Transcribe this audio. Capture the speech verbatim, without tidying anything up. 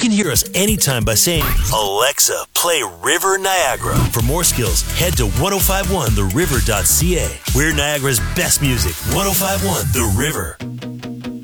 can hear us anytime by saying, Alexa, play River Niagara. For more skills, head to ten fifty-one the river dot c a. We're Niagara's best music. ten fifty-one The River.